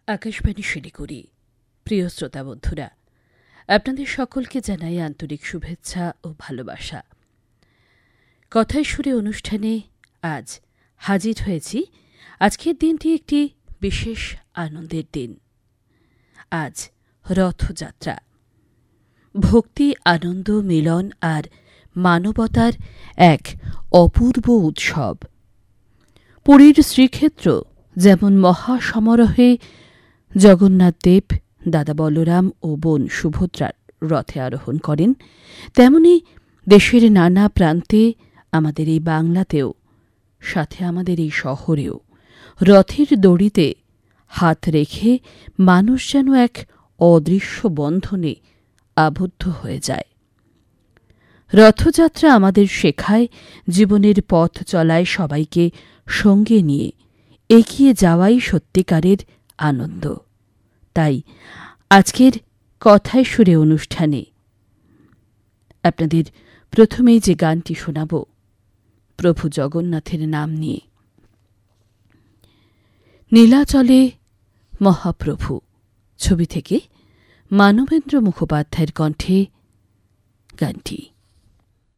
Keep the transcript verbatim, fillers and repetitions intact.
আকাশবাণী শিলিগুড়ি। প্রিয় শ্রোতা বন্ধুরা, আপনাদের সকলকে জানাই আন্তরিক শুভেচ্ছা ও ভালোবাসা। কথায় সুরে অনুষ্ঠানে আজ হাজির হয়েছি। আজকের দিনটি একটি বিশেষ আনন্দের দিন। আজ রথযাত্রা। ভক্তি, আনন্দ, মিলন আর মানবতার এক অপূর্ব উৎসব। পুরীর শ্রীক্ষেত্র যেমন মহাসমারোহে জগন্নাথ দেব, দাদা বলরাম ও বোন সুভদ্রার রথে আরোহণ করেন, তেমনি দেশের নানা প্রান্তে, আমাদের এই বাংলাতেও, সাথে আমাদের এই শহরেও রথের দড়িতে হাত রেখে মানুষ যেন এক অদৃশ্য বন্ধনে আবদ্ধ হয়ে যায়। রথযাত্রা আমাদের শেখায় জীবনের পথ চলায় সবাইকে সঙ্গে নিয়ে এগিয়ে যাওয়াই সত্যিকারের আনন্দ। তাই আজকের কথায় সুরে অনুষ্ঠানে আপনাদের প্রথমেই যে গানটি শোনাব, প্রভু জগন্নাথের নাম নিয়ে। নীলাচলে মহাপ্রভু ছবি থেকে মানবেন্দ্র মুখোপাধ্যায়ের কণ্ঠে গানটি।